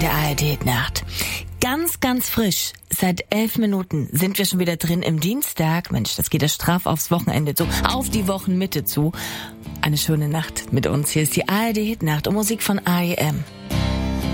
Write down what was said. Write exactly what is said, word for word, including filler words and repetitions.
der A R D-Nacht. Ganz, ganz frisch. Seit elf Minuten sind wir schon wieder drin im Dienstag. Mensch, das geht ja straff aufs Wochenende zu, auf die Wochenmitte zu. Eine schöne Nacht mit uns. Hier ist die A R D-Nacht und Musik von A E M.